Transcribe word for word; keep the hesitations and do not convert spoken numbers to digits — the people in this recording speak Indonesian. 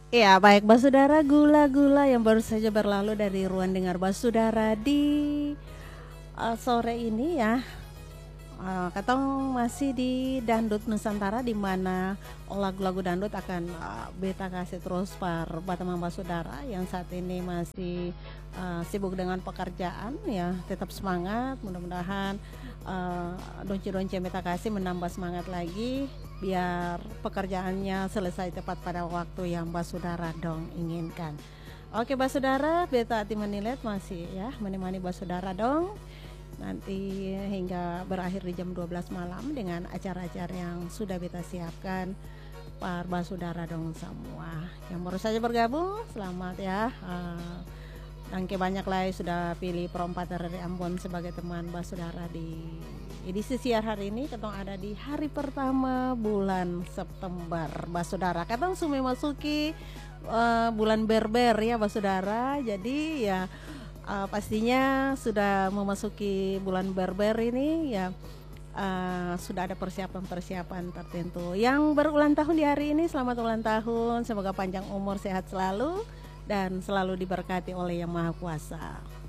Ya, baik Basudara, gula-gula yang baru saja berlalu dari ruang dengar Basudara di uh, sore ini ya. Uh, Katong masih di Dangdut Nusantara di mana lagu-lagu dangdut akan uh, beta kasih terus par Batamang Basudara yang saat ini masih uh, sibuk dengan pekerjaan ya. Tetap semangat, mudah-mudahan uh, donce-donce beta kasih menambah semangat lagi biar pekerjaannya selesai tepat pada waktu yang Basudara dong inginkan. Oke Basudara, beta hati menilet masih ya menemani Basudara dong nanti hingga berakhir di jam dua belas malam dengan acara-acara yang sudah beta siapkan para saudara dong semua yang baru saja bergabung selamat ya. uh, dan ke banyak lagi sudah pilih perempat dari Ambon sebagai teman saudara di edisi siar hari ini. Ketong ada di hari pertama bulan September saudara, katong sudah memasuki uh, bulan berber ya saudara. Jadi ya Uh, pastinya sudah memasuki bulan berber ini ya, uh, sudah ada persiapan-persiapan tertentu. Yang berulang tahun di hari ini, selamat ulang tahun, semoga panjang umur, sehat selalu dan selalu diberkati oleh Yang Maha Kuasa.